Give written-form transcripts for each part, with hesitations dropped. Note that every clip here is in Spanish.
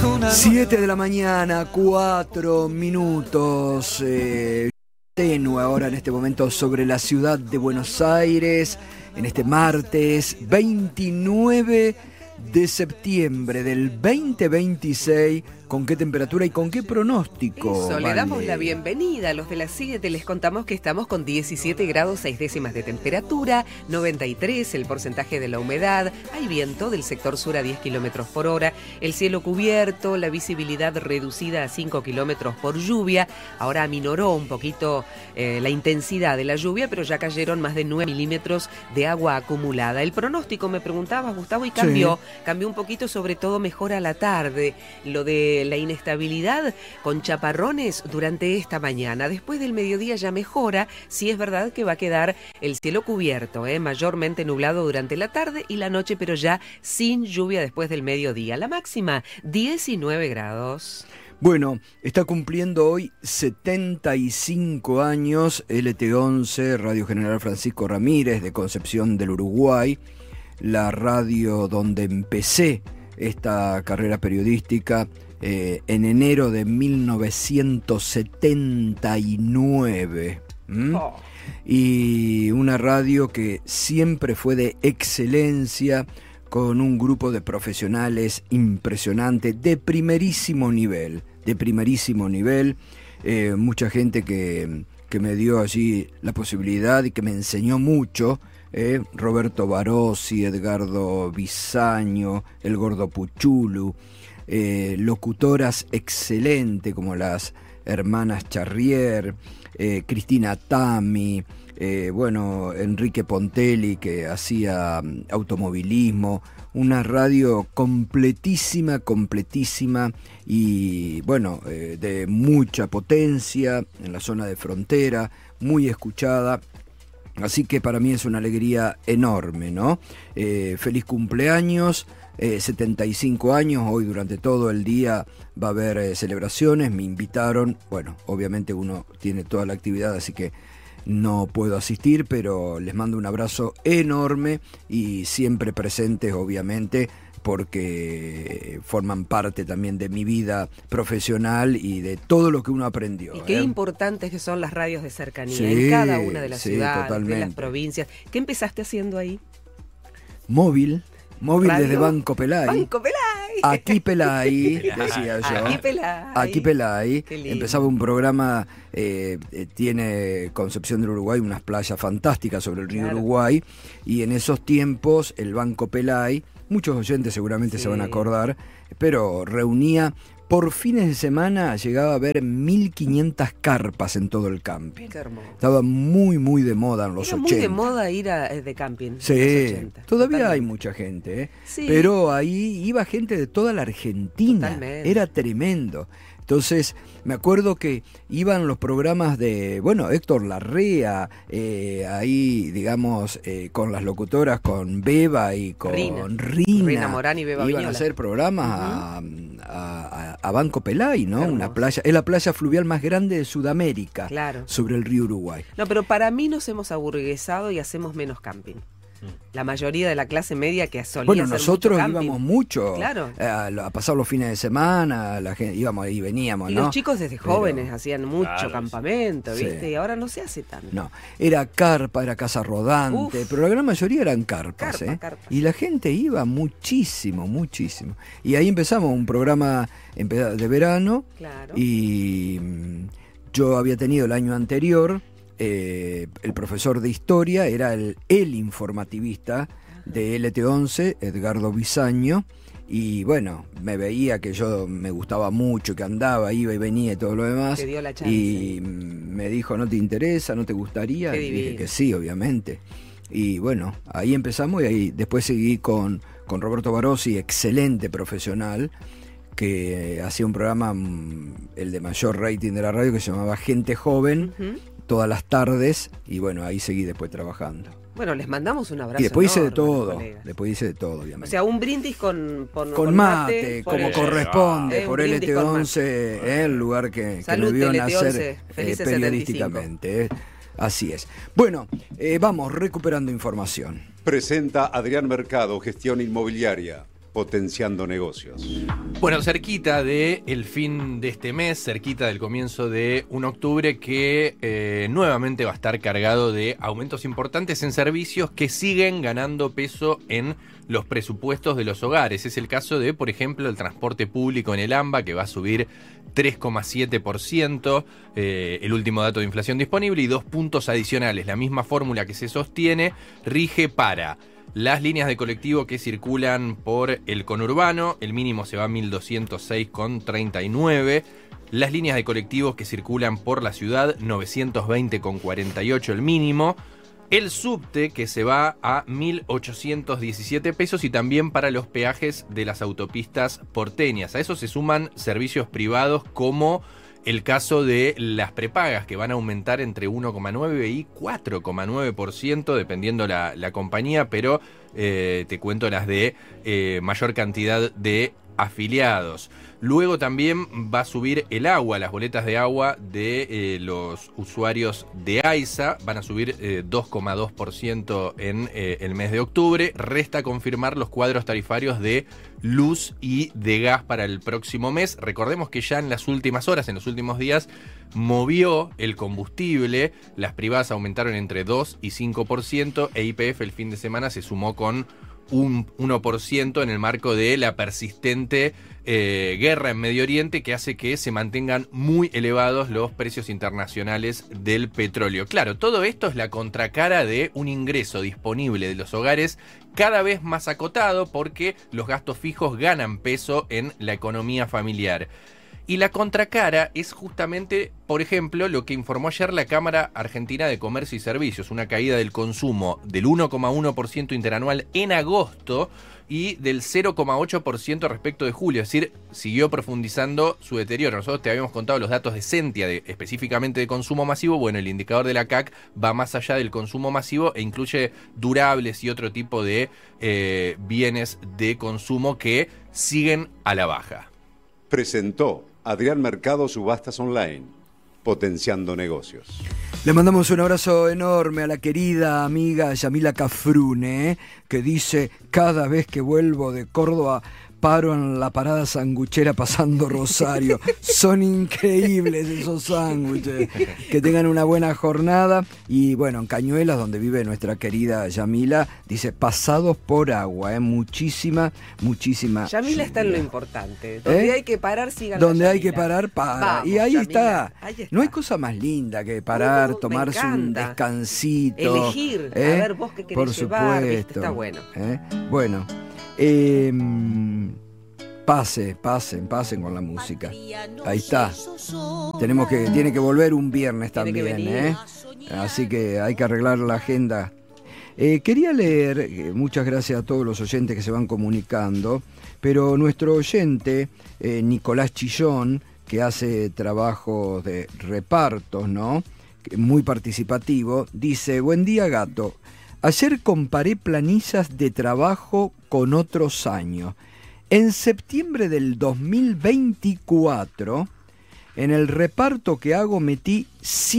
7 de la mañana, 4 minutos. Tenue ahora en este momento sobre la ciudad de Buenos Aires, en este martes 29 de septiembre del 2026. ¿Con qué temperatura y con qué pronóstico? Eso, le damos la bienvenida a los de las 7. Les contamos que estamos con 17 grados 6 décimas de temperatura, 93 el porcentaje de la humedad, hay viento del sector sur a 10 kilómetros por hora, el cielo cubierto, la visibilidad reducida a 5 kilómetros por lluvia. Ahora aminoró un poquito la intensidad de la lluvia, pero ya cayeron más de 9 milímetros de agua acumulada. El pronóstico, me preguntabas, Gustavo, y cambió un poquito, sobre todo mejora a la tarde. Lo de la inestabilidad con chaparrones durante esta mañana. Después del mediodía ya mejora. Sí es verdad que va a quedar el cielo cubierto, mayormente nublado durante la tarde y la noche, pero ya sin lluvia después del mediodía. La máxima, 19 grados. Bueno, está cumpliendo hoy 75 años LT11, Radio General Francisco Ramírez de Concepción del Uruguay, la radio donde empecé esta carrera periodística en enero de 1979. Y una radio que siempre fue de excelencia, con un grupo de profesionales impresionante, de primerísimo nivel, mucha gente que me dio allí la posibilidad y que me enseñó mucho. Roberto Barossi, Edgardo Bisaño, El Gordo Puchulu, locutoras excelentes como las hermanas Charrier, Cristina Tami, Enrique Pontelli, que hacía automovilismo. Una radio completísima y de mucha potencia en la zona de frontera, muy escuchada. Así que para mí es una alegría enorme, ¿no? Feliz cumpleaños, 75 años, hoy durante todo el día va a haber celebraciones, me invitaron, obviamente uno tiene toda la actividad, así que no puedo asistir, pero les mando un abrazo enorme y siempre presentes, obviamente, porque forman parte también de mi vida profesional y de todo lo que uno aprendió. Y qué importantes que son las radios de cercanía en cada una de las ciudades, totalmente. De las provincias. ¿Qué empezaste haciendo ahí? Móvil ¿Radio? Desde Banco Pelay. ¡Banco Pelay! Aquí Pelay, decía yo. Aquí Pelay. Empezaba un programa, tiene Concepción del Uruguay unas playas fantásticas sobre el río Uruguay, y en esos tiempos el Banco Pelay, muchos oyentes seguramente se van a acordar, pero reunía, por fines de semana llegaba a haber 1.500 carpas en todo el camping. Qué hermoso. Estaba muy de moda en los 80. Muy de moda ir de camping. Sí, en los 80. Todavía Totalmente. hay mucha gente, Sí. Pero ahí iba gente de toda la Argentina. Totalmente. Era tremendo. Entonces, me acuerdo que iban los programas de, Héctor Larrea, ahí, digamos, con las locutoras, con Beba y con Rina Morán y Beba iban Viñola. a hacer programas a Banco Pelay, ¿no? Hermoso. Una playa, es la playa fluvial más grande de Sudamérica, Claro. sobre el río Uruguay. No, pero para mí nos hemos aburguesado y hacemos menos camping. La mayoría de la clase media que solía hacer nosotros mucho camping. íbamos mucho Claro. a pasar los fines de semana, la gente íbamos y veníamos, Y ¿no? los chicos desde jóvenes Pero, hacían mucho campamento, ¿viste? Sí. Y ahora no se hace tanto. No, era carpa, era casa rodante, pero la gran mayoría eran carpas, Carpas. Y la gente iba muchísimo. Y ahí empezamos un programa de verano. Claro. Y yo había tenido el año anterior, el profesor de historia era el informativista de LT11, Edgardo Bisaño, y me veía que yo me gustaba mucho, que andaba, iba y venía y todo lo demás. Te dio la chance. Y me dijo, ¿no te interesa? ¿No te gustaría? Qué Y dije divino. que sí, obviamente. Y ahí empezamos, y ahí después seguí con Roberto Barossi, excelente profesional, que hacía un programa, el de mayor rating de la radio, que se llamaba Gente Joven, todas las tardes, y ahí seguí después trabajando. Bueno, les mandamos un abrazo. Y después hice de enorme a los todo, colegas. obviamente. O sea, un brindis con mate, por como el- corresponde, un por brindis con LT11, el lugar que Salud, me vio LT11, nacer felices periodísticamente. Así es. Bueno, vamos recuperando información. Presenta Adrián Mercado, Gestión Inmobiliaria. Potenciando negocios. Bueno, cerquita del fin de este mes, cerquita del comienzo de un octubre que nuevamente va a estar cargado de aumentos importantes en servicios que siguen ganando peso en los presupuestos de los hogares. Es el caso de, por ejemplo, el transporte público en el AMBA, que va a subir 3,7%, el último dato de inflación disponible, y 2 puntos adicionales. La misma fórmula que se sostiene rige para las líneas de colectivo que circulan por el conurbano, el mínimo se va a 1.206,39. Las líneas de colectivos que circulan por la ciudad, 920,48 el mínimo. El subte, que se va a 1.817 pesos, y también para los peajes de las autopistas porteñas. A eso se suman servicios privados como el caso de las prepagas, que van a aumentar entre 1,9 y 4,9%, dependiendo la compañía, pero te cuento las de mayor cantidad de afiliados. Luego también va a subir el agua, las boletas de agua de los usuarios de AISA van a subir 2,2% en el mes de octubre. Resta confirmar los cuadros tarifarios de luz y de gas para el próximo mes. Recordemos que ya en las últimas horas, en los últimos días, movió el combustible. Las privadas aumentaron entre 2 y 5%, e YPF el fin de semana se sumó con un 1% en el marco de la persistente guerra en Medio Oriente, que hace que se mantengan muy elevados los precios internacionales del petróleo. Claro, todo esto es la contracara de un ingreso disponible de los hogares cada vez más acotado, porque los gastos fijos ganan peso en la economía familiar. Y la contracara es justamente, por ejemplo, lo que informó ayer la Cámara Argentina de Comercio y Servicios, una caída del consumo del 1,1% interanual en agosto y del 0,8% respecto de julio, es decir, siguió profundizando su deterioro. Nosotros te habíamos contado los datos de Sentia, específicamente de consumo masivo. Bueno, el indicador de la CAC va más allá del consumo masivo e incluye durables y otro tipo de bienes de consumo que siguen a la baja. Presentó Adrián Mercado Subastas Online, potenciando negocios. Le mandamos un abrazo enorme a la querida amiga Yamila Cafrune, que dice: cada vez que vuelvo de Córdoba paro en la parada sanguchera pasando Rosario. Son increíbles esos sándwiches. Que tengan una buena jornada. Y bueno, en Cañuelas, donde vive nuestra querida Yamila, dice: pasados por agua, muchísima. Yamila está en lo importante. Donde hay que parar, sigan. Donde hay que parar, para. Vamos, y ahí Yamila, está. ahí está. No hay cosa más linda que parar, tomarse un descansito. Elegir, a ver vos qué querés por llevar, supuesto. ¿viste? Está bueno. Bueno, pasen con la música. Ahí está. Tiene que volver un viernes también, así que hay que arreglar la agenda. Quería leer, muchas gracias a todos los oyentes que se van comunicando, pero nuestro oyente, Nicolás Chillón, que hace trabajos de repartos, ¿no? Muy participativo, dice: buen día, Gato. Ayer comparé planillas de trabajo con otros años. En septiembre del 2024, en el reparto que hago metí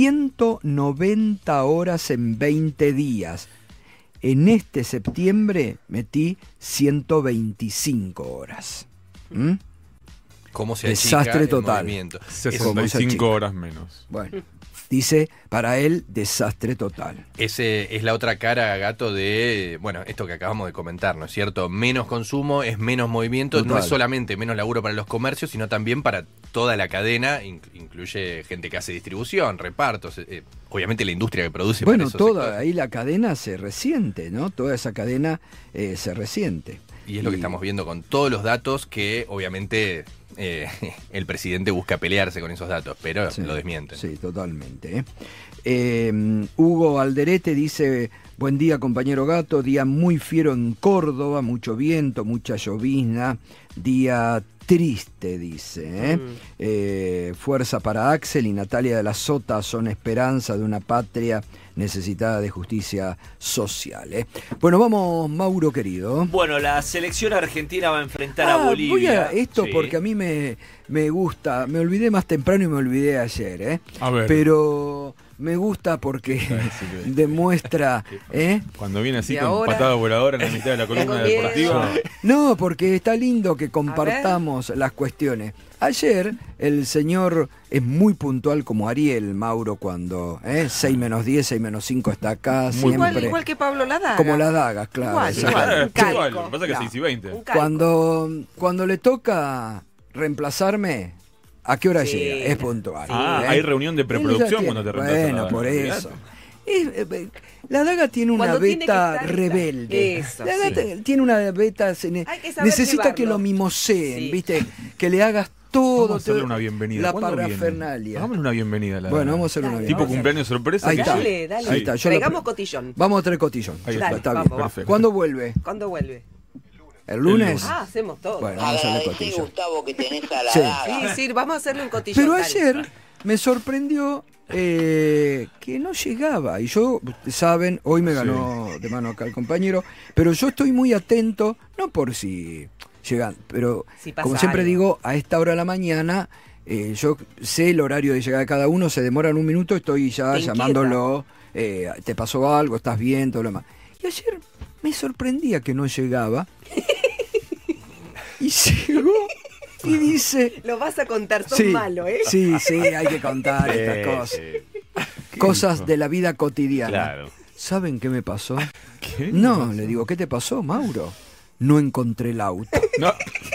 190 horas en 20 días. En este septiembre metí 125 horas. ¿Cómo se desastre achica el total. Movimiento? 65 horas menos. Bueno, dice, para él, desastre total. Ese es la otra cara, Gato, de, bueno, esto que acabamos de comentar, ¿no es cierto? Menos consumo es menos movimiento. Total. No es solamente menos laburo para los comercios, sino también para toda la cadena. Incluye gente que hace distribución, repartos, obviamente la industria que produce. Bueno, para esos toda sectores. ahí la cadena se resiente, ¿no? Toda esa cadena se resiente. Y es lo que estamos viendo con todos los datos que, obviamente, el presidente busca pelearse con esos datos, pero sí, lo desmienten. Sí, totalmente. Hugo Alderete dice: buen día, compañero Gato, día muy fiero en Córdoba, mucho viento, mucha llovizna, día triste, dice. Fuerza para Axel y Natalia de la Sota, son esperanza de una patria necesitada de justicia social. Bueno, vamos, Mauro querido. Bueno, la selección argentina va a enfrentar a Bolivia. Voy a esto sí, porque a mí me gusta. Me olvidé más temprano y me olvidé ayer, A ver. Pero me gusta porque demuestra... Cuando viene así Y con ahora- patada voladora en la mitad de la columna Bien. deportiva. No, porque está lindo que compartamos las cuestiones. Ayer el señor es muy puntual como Ariel, Mauro, cuando 6 menos 10, 6 menos 5 está acá, Muy siempre. Igual que Pablo Ladaga. Como la daga, claro. Igual, exacto. igual. Claro, Un calco. igual, lo que pasa es que No. 6 y 20. Un calco. Cuando le toca reemplazarme, ¿a qué hora Sí. llega? Es puntual. Hay reunión de Él preproducción ya cuando te tiene- reemplaza Bueno, la por daga. eso. La daga tiene una Cuando tiene que beta estar, rebelde. eso, La daga tiene una beta. Hay que saber Necesita llevarlo. que lo mimoseen, Sí. ¿viste? Que le hagas todo. Vamos a hacerle todo- una bienvenida. La ¿Cuándo viene? parafernalia. Hagámosle una bienvenida a la Bueno, daga. vamos a hacer una Dale, Tipo bienvenida. cumpleaños sorpresa. Ahí que está. sí. Dale, dale. Ahí está, yo Traigamos lo- cotillón. Vamos a traer cotillón. Ahí Dale, está bien. vamos, Perfecto. ¿Cuándo vuelve? ¿Cuándo vuelve? ¿El lunes? Ah, hacemos todo. Bueno, vamos a hacerle Agradecí, cotillón. Gustavo, que tenés a la Sí. daga. Sí, vamos a hacerle un cotillón. Pero dale. ayer me sorprendió que no llegaba. Y yo, saben, hoy me ganó de mano acá el compañero, pero yo estoy muy atento, no por si llegan, pero Si pasa como siempre algo. digo, a esta hora de la mañana, yo sé el horario de llegada de cada uno, se demoran un minuto, estoy ya Te llamándolo, te pasó algo, estás bien, todo lo demás. Y ayer me sorprendía que no llegaba. Y llegó y dice... Lo vas a contar, sos Sí, malo, ¿eh? sí, hay que contar estas cosas. Cosas de la vida cotidiana. Claro. ¿Saben qué me pasó? ¿Qué? No, le digo, ¿qué te pasó, Mauro? No encontré el auto. No,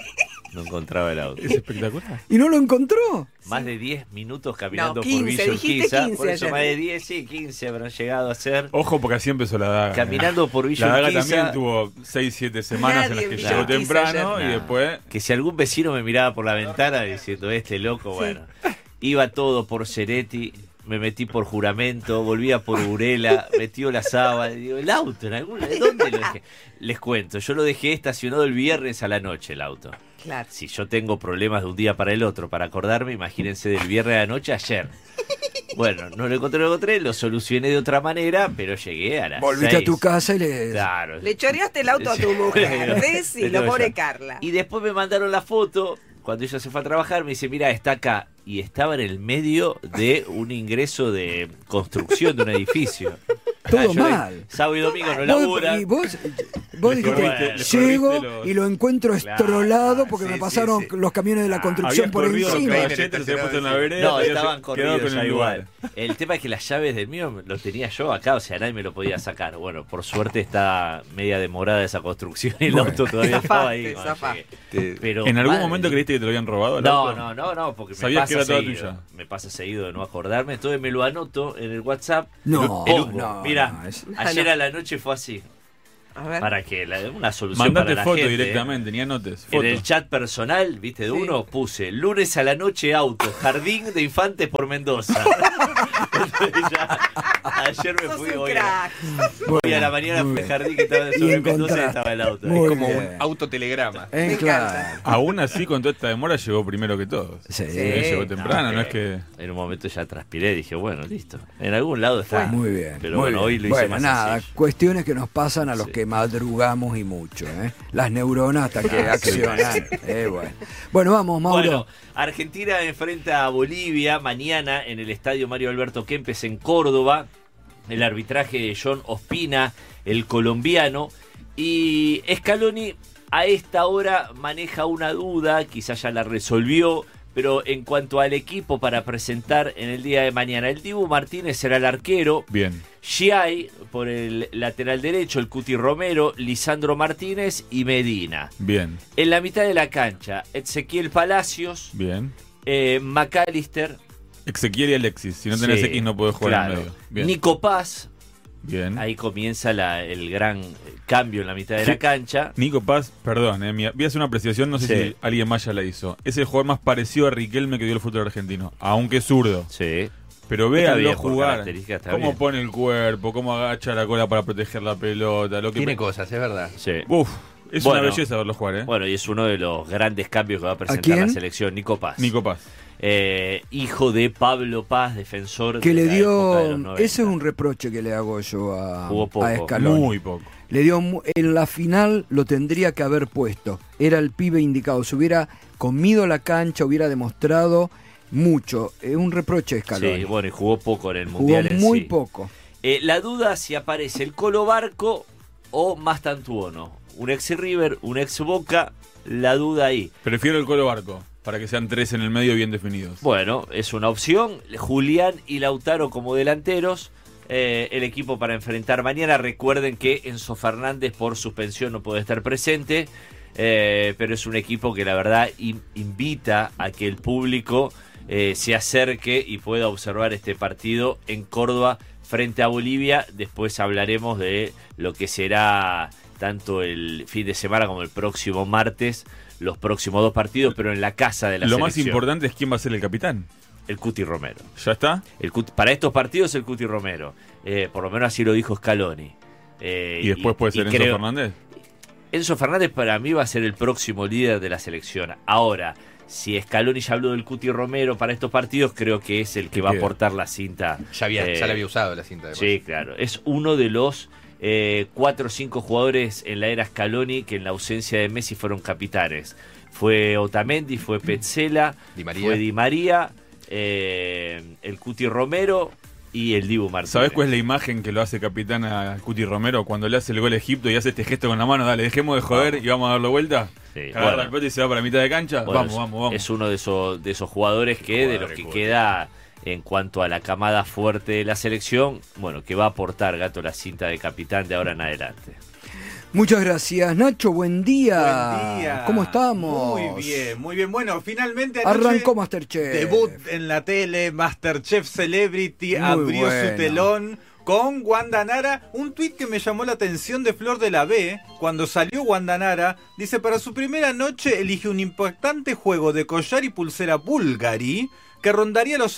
No encontraba el auto. es espectacular. ¿Y no lo encontró? Más de 10 minutos caminando No, por 15, Villa dijiste Urquiza. 15 Por eso ayer. más de 10, sí, 15 habrán llegado a ser. Ojo, porque así empezó la daga. Caminando por Villa La daga Urquiza. también tuvo 6-7 semanas en las Nadie que en llegó Villa Urquiza temprano ayer. y después... Que si algún vecino me miraba por la ventana diciendo, este loco, bueno. Iba todo por Ceretti, me metí por Juramento, volvía por Urela, metió la sábana, digo, el auto, ¿en algún lugar? ¿Dónde lo dejé? Les cuento, yo lo dejé estacionado el viernes a la noche, el auto. Claro. Si yo tengo problemas de un día para el otro, para acordarme, imagínense del viernes a la noche ayer. Bueno, no lo encontré, lo solucioné de otra manera, pero llegué a las Volviste 6. a tu casa y le... Claro. Le choreaste el auto a tu mujer. ¿Ves? Y lo pobre Carla. Y después me mandaron la foto, cuando ella se fue a trabajar, me dice, mira, está acá. Y estaba en el medio de un ingreso de construcción de un edificio. Todo Yo mal. Sábado y domingo no Vos, labura. y vos Le dijiste, corriste llego los- y lo encuentro estrolado porque sí, me pasaron sí. los camiones de la construcción Habías por corrido los encima. caballetes, se había puesto en la vereda. No, habías estaban quedado corridos con ya el igual. lugar. El tema es que las llaves del mío lo tenía yo acá, o sea, nadie me lo podía sacar. Bueno, por suerte está media demorada esa construcción y el Bueno. auto todavía estaba ahí. Zafaste, cuando zafaste. llegué. Pero, ¿En algún madre momento mía. creíste que te lo habían robado el No, auto? no, porque me Sabías pasa que era toda seguido. tuya. Me pasa seguido de no acordarme, entonces me lo anoto en el WhatsApp. No, El- no, mira, no, es- ayer a la noche fue así. A ver. Para que una solución Mandate para la foto gente. directamente, ni anotes. En Foto. el chat personal, viste, de Sí. uno, puse lunes a la noche auto, jardín de infantes por Mendoza. Entonces ya, ayer me Sos fui un hoy, crack. hoy a la mañana muy fui al bien. jardín que estaba Y sobre Mendoza y encontraste. estaba el auto. Muy Es como bien. un autotelegrama. Me claro. encanta. Aún así, con toda esta demora, llegó primero que todos. Sí. Llegó temprano, no es que... En un momento ya transpiré y dije, bueno, listo. En algún lado está. Muy bien. Pero muy bueno, bien. hoy lo hice Bueno, más nada, sencillo. cuestiones que nos pasan a los Sí. que madrugamos y mucho. Las neuronas hasta que accionan. Bueno, vamos, Mauro. Bueno, Argentina enfrenta a Bolivia mañana en el estadio Mario Alberto Kempes en Córdoba. El arbitraje de John Ospina, el colombiano. Y Scaloni a esta hora maneja una duda, quizás ya la resolvió, pero en cuanto al equipo para presentar en el día de mañana, el Dibu Martínez será el arquero. Bien. Giai por el lateral derecho, el Cuti Romero, Lisandro Martínez y Medina. Bien, En la mitad de la cancha, Ezequiel Palacios, bien. McAllister. Ezequiel y Alexis. Si no tenés Sí, X no podés jugar claro. en medio. Bien. Nico Paz, Bien. ahí comienza el gran cambio en la mitad de Sí. la cancha. Nico Paz, perdón, voy a hacer una apreciación, no sé Sí. si alguien más ya la hizo. Es el jugador más parecido a Riquelme que dio el fútbol argentino, aunque es zurdo. Sí. Pero Está véanlo bien, por jugar. características está Cómo bien. pone el cuerpo, cómo agacha la cola para proteger la pelota. Lo que Tiene cosas, es verdad. Sí. Uf, es Bueno. una belleza verlo jugar, ¿eh? Bueno, y es uno de los grandes cambios que va a presentar quién? la selección, Nico Paz. Nico Paz. Hijo de Pablo Paz, defensor Que de le la época de los dio, 90. ese es un reproche que le hago yo Jugó poco. a Scaloni. Muy poco. Le dio en la final lo tendría que haber puesto. Era el pibe indicado. Se hubiera comido la cancha, hubiera demostrado mucho. Un reproche a Scaloni. Sí, bueno, y jugó poco en el Mundial Jugó en muy sí. poco. La duda si aparece el Colo Barco o Mastantuono. Un ex River, un ex Boca, la duda ahí. Prefiero el Colo Barco, para que sean 3 en el medio bien definidos. Bueno, es una opción. Julián y Lautaro como delanteros. El equipo para enfrentar mañana. Recuerden que Enzo Fernández por suspensión no puede estar presente. Pero es un equipo que la verdad invita a que el público se acerque y pueda observar este partido en Córdoba frente a Bolivia. Después hablaremos de lo que será tanto el fin de semana como el próximo martes, los próximos 2 partidos, pero en la casa de la Lo selección. más importante es quién va a ser el capitán. El Cuti Romero. ¿Ya está? Para estos partidos el Cuti Romero. Por lo menos así lo dijo Scaloni. ¿Y después puede ser Enzo Fernández? Enzo Fernández para mí va a ser el próximo líder de la selección. Ahora, si Scaloni ya habló del Cuti Romero para estos partidos, creo que es el que va a portar la cinta. Ya la había usado la cinta. Además. Sí, claro. Es uno de los 4 o 5 jugadores en la era Scaloni que en la ausencia de Messi fueron capitanes. Fue Otamendi, fue Petzela, fue Di María, el Cuti Romero y el Dibu Martínez. ¿Sabés cuál es la imagen que lo hace capitán a Cuti Romero cuando le hace el gol a Egipto y hace este gesto con la mano? Dale, dejemos de joder y vamos a darle vuelta. Sí, agarra el pelota y se va para mitad de cancha. Bueno, vamos. Es uno de esos jugadores que de los que queda en cuanto a la camada fuerte de la selección, bueno, que va a aportar Gato la cinta de capitán de ahora en adelante. Muchas gracias, Nacho, buen día. Buen día. ¿Cómo estamos? Muy bien, muy bien. Bueno, finalmente anoche arrancó Masterchef. Debut en la tele, Masterchef Celebrity, Muy abrió bueno. su telón con Wanda Nara. Un tuit que me llamó la atención de Flor de la B, cuando salió Wanda Nara, dice, para su primera noche elige un impactante juego de collar y pulsera Bulgari que rondaría los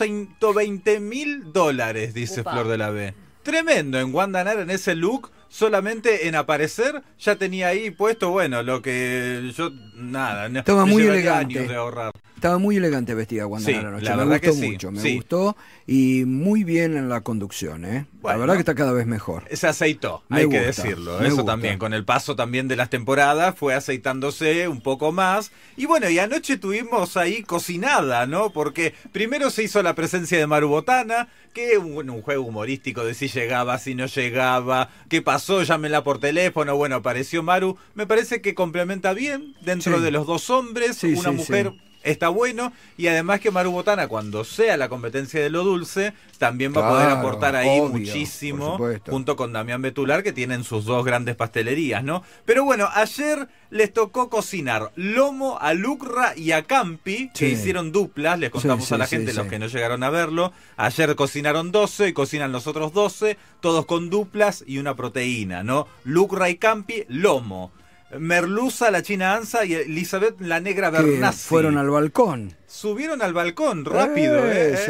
$120,000, dice Upa. Flor de la B. Tremendo en Wanda Nara en ese look. Solamente en aparecer ya tenía ahí puesto, bueno, lo que yo, nada. Estaba me muy llevaría elegante. años de ahorrar. Estaba muy elegante vestida Wanda Sí, Nara anoche. la Me verdad gustó que sí, mucho, me sí. gustó. Y muy bien en la conducción, ¿eh? La Bueno. verdad que está cada vez mejor. Se aceitó, Me hay que gusta, decirlo. me Eso gusta. también, con el paso también de las temporadas, fue aceitándose un poco más. Y bueno, y anoche tuvimos ahí cocinada, ¿no? Porque primero se hizo la presencia de Maru Botana, que un juego humorístico de si llegaba, si no llegaba, qué pasó, llámenla por teléfono. Bueno, apareció Maru. Me parece que complementa bien dentro Sí. de los 2 hombres, Sí, una sí, mujer. sí. Está bueno, y además que Maru Botana, cuando sea la competencia de lo dulce, también va a poder Claro, aportar ahí obvio, muchísimo, por supuesto. junto con Damián Betular, que tienen sus 2 grandes pastelerías, ¿no? Pero bueno, ayer les tocó cocinar lomo a Lucra y a Campi, que Sí. hicieron duplas, les contamos Sí, a la sí, gente, sí, los sí. que no llegaron a verlo. Ayer cocinaron 12 y cocinan los otros 12, todos con duplas y una proteína, ¿no? Lucra y Campi, lomo. Merluza, la China Anza y Elizabeth, la Negra Que Bernassi. fueron al balcón. Subieron al balcón rápido,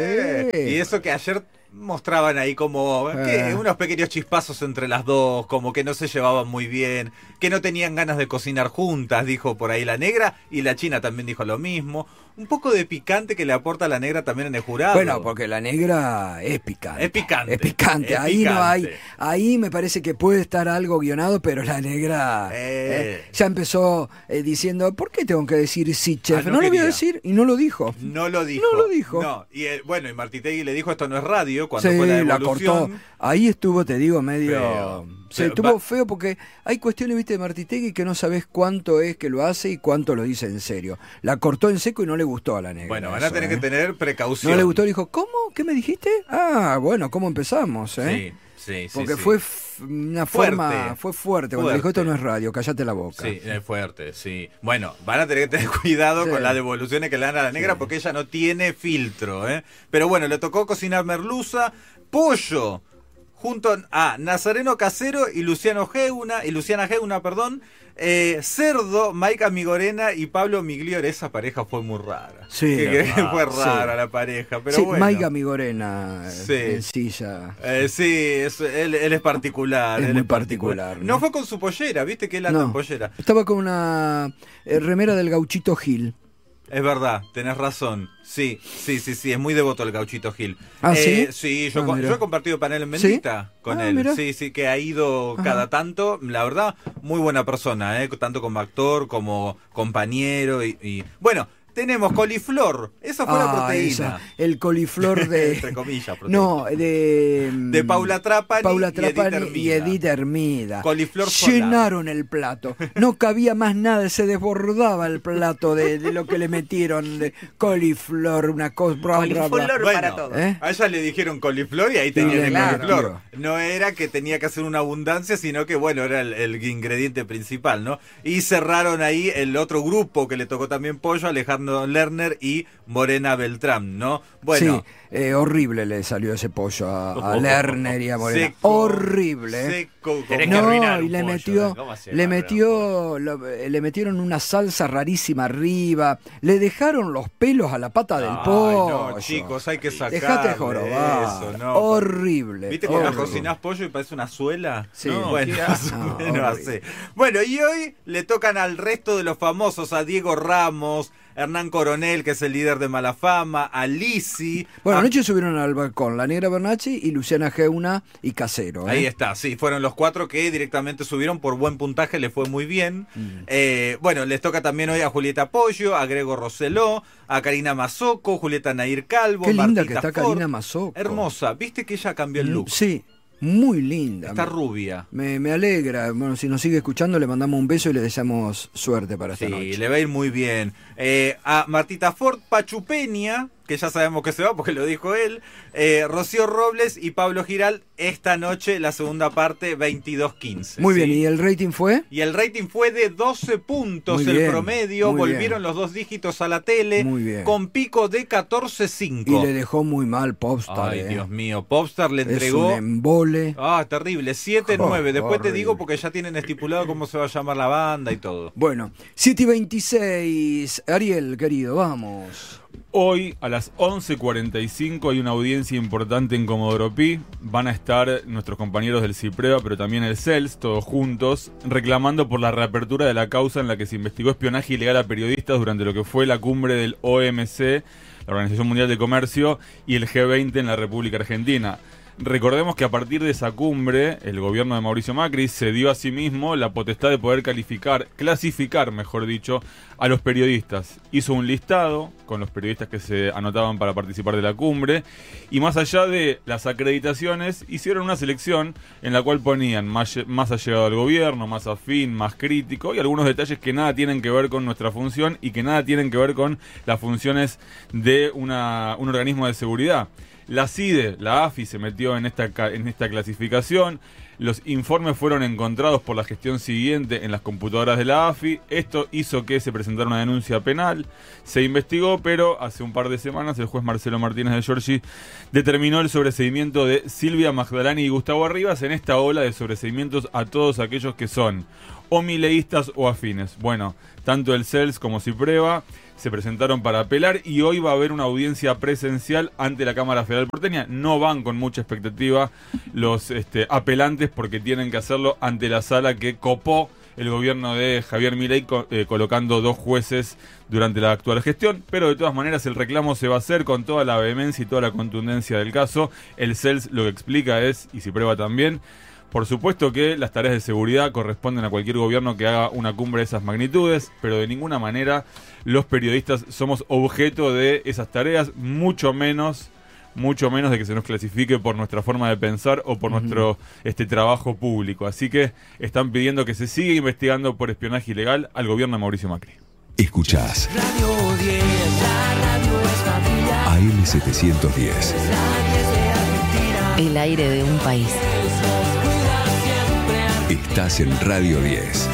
Sí. Y eso que ayer mostraban ahí como que unos pequeños chispazos entre las dos, como que no se llevaban muy bien, que no tenían ganas de cocinar juntas, dijo por ahí la Negra, y la China también dijo lo mismo. Un poco de picante que le aporta la Negra también en el jurado. Bueno, porque la negra es picante. Es picante. Es picante. Es Ahí no hay. picante. Ahí me parece que puede estar algo guionado, pero la negra ya empezó diciendo, ¿por qué tengo que decir sí, chef? no No lo voy a quería. decir y no lo dijo. No lo dijo. No lo dijo. No. Y bueno, y Martitegui le dijo, esto no es radio, cuando Sí, fue la la devolución. cortó. Ahí estuvo, te digo, medio... Feo. Se Pero estuvo va- feo porque hay cuestiones, viste, de Martitegui que no sabes cuánto es que lo hace y cuánto lo dice en serio. La cortó en seco y no le gustó a la negra. Bueno, van a eso, tener que tener precaución. No le gustó, dijo, ¿cómo? ¿Qué me dijiste? Ah, bueno, ¿cómo empezamos? Sí, sí, sí. Porque sí. fue una forma, fue fuerte. Cuando Fuerte. dijo, esto no es radio, cállate la boca. Sí, es fuerte, sí. Bueno, van a tener que tener cuidado Sí. con las devoluciones que le dan a la negra porque ella no tiene filtro, ¿eh? Pero bueno, le tocó cocinar merluza, pollo, junto a Nazareno Casero y Luciana Geuna, perdón, cerdo, Maica Migorena y Pablo Migliore. Esa pareja fue muy rara. Sí, Fue rara sí. la pareja, pero sí, bueno. Maiga Migorena, Sí. en silla. Sí, él es particular. Es él muy particular, No ¿no? fue con su pollera, viste que él anda en No, pollera. estaba con una remera del Gauchito Gil. Es verdad, tenés razón. Sí, es muy devoto el Gauchito Gil. ¿Ah, sí? Sí, Ah, mira. yo he compartido panel en ¿Sí? Bendita con Ah, él. mira. Sí, que ha ido Ajá. cada tanto. La verdad, muy buena persona, tanto como actor, como compañero. Y bueno, tenemos coliflor. Esa fue la proteína. El coliflor de... Entre comillas, proteína. No, de Paula Trapani, y Edith Hermida. Coliflor solar. Llenaron el plato. No cabía más nada, se desbordaba el plato de lo que le metieron de coliflor, una cosa... Coliflor para todo. A ella le dijeron coliflor y ahí tenían el claro. coliflor. No era que tenía que hacer una abundancia, sino que, bueno, era el ingrediente principal, ¿no? Y cerraron ahí el otro grupo que le tocó también pollo, Alejandro Lerner y Morena Beltrán, ¿no? Bueno. Sí, horrible le salió ese pollo a Lerner y a Morena. Seco, horrible. Seco. Tenés que arruinar Y un le pollo, le metieron una salsa rarísima arriba. Le dejaron los pelos a la pata del pollo. No, chicos, hay que sacar. Dejate jorobar. Eso, no. Horrible. ¿Viste cuando cocinás pollo y parece una suela? Sí. No, bueno, más o menos horrible. así. Bueno, y hoy le tocan al resto de los famosos, a Diego Ramos, Hernán Coronel, que es el líder de Malafama, a Lisi. Bueno, anoche subieron al balcón la Negra Bernacci y Luciana Geuna y Casero. Ahí está, sí, fueron los 4 que directamente subieron por buen puntaje, les fue muy bien. Bueno, les toca también hoy a Julieta Pollo, a Grego Roseló, a Karina Mazzocco, Julieta Nair Calvo, Qué linda Martita que está Ford. Karina Mazzocco. Hermosa, viste que ella cambió el look. Sí, muy linda. Está rubia. Me alegra. Bueno, si nos sigue escuchando, le mandamos un beso y le deseamos suerte para esta noche. Sí, le va a ir muy bien. A Martita Ford, Pachu Peña, que ya sabemos que se va porque lo dijo él, Rocío Robles y Pablo Giral, esta noche la segunda parte 22:15. Muy bien, ¿sí? ¿y el rating fue? Y el rating fue de 12 puntos Muy el bien, promedio, muy volvieron bien. los 2 dígitos a la tele, Muy bien. con pico de 14.5. Y le dejó muy mal Popstar. Ay, Dios mío, Popstar le Es entregó... un embole. Ah, terrible, 7-9. Después te horrible. digo porque ya tienen estipulado cómo se va a llamar la banda y todo. Bueno, 7:26. Ariel, querido, vamos. Hoy a las 11:45 hay una audiencia importante en Comodoro Pi. Van a estar nuestros compañeros del CIPREVA, pero también el CELS, todos juntos, reclamando por la reapertura de la causa en la que se investigó espionaje ilegal a periodistas durante lo que fue la cumbre del OMC, la Organización Mundial de Comercio, y el G20 en la República Argentina. Recordemos que a partir de esa cumbre, el gobierno de Mauricio Macri se dio a sí mismo la potestad de poder clasificar, mejor dicho, a los periodistas. Hizo un listado con los periodistas que se anotaban para participar de la cumbre, y más allá de las acreditaciones, hicieron una selección en la cual ponían más allegado al gobierno, más afín, más crítico, y algunos detalles que nada tienen que ver con nuestra función y que nada tienen que ver con las funciones de un organismo de seguridad. La CIDE, la AFI, se metió en esta clasificación. Los informes fueron encontrados por la gestión siguiente en las computadoras de la AFI. Esto hizo que se presentara una denuncia penal. Se investigó, pero hace un par de semanas el juez Marcelo Martínez de Giorgi determinó el sobreseimiento de Silvia Magdalani y Gustavo Arribas en esta ola de sobreseimientos a todos aquellos que son o mileístas o afines. Bueno, tanto el CELS como CIPREVA se presentaron para apelar y hoy va a haber una audiencia presencial ante la Cámara Federal Porteña. No van con mucha expectativa los apelantes porque tienen que hacerlo ante la sala que copó el gobierno de Javier Milei colocando 2 jueces durante la actual gestión, pero de todas maneras el reclamo se va a hacer con toda la vehemencia y toda la contundencia del caso. El CELS lo que explica es, y CIPREVA también, por supuesto que las tareas de seguridad corresponden a cualquier gobierno que haga una cumbre de esas magnitudes, pero de ninguna manera los periodistas somos objeto de esas tareas, mucho menos de que se nos clasifique por nuestra forma de pensar o por nuestro trabajo público. Así que están pidiendo que se siga investigando por espionaje ilegal al gobierno de Mauricio Macri. Escuchás Radio 10, la radio es familiar. AM710. El aire de un país. Estás en Radio 10.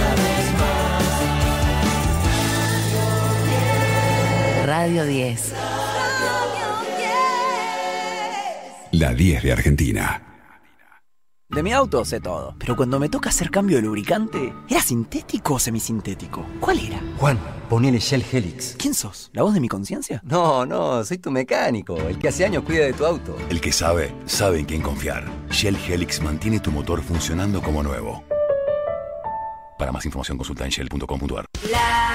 Radio 10. La 10 de Argentina. De mi auto sé todo, pero cuando me toca hacer cambio de lubricante, ¿era sintético o semisintético? ¿Cuál era? Juan, ponele Shell Helix. ¿Quién sos? ¿La voz de mi conciencia? No, soy tu mecánico, el que hace años cuida de tu auto. El que sabe en quién confiar. Shell Helix mantiene tu motor funcionando como nuevo. Para más información consulta en shell.com.ar.